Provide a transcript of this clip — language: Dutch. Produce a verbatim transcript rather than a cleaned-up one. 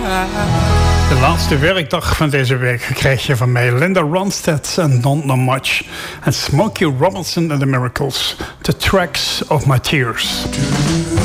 De laatste werkdag van deze week kreeg je van mij Linda Ronstadt en Don't Know Much. En Smokey Robinson and the Miracles. The Tracks of My Tears.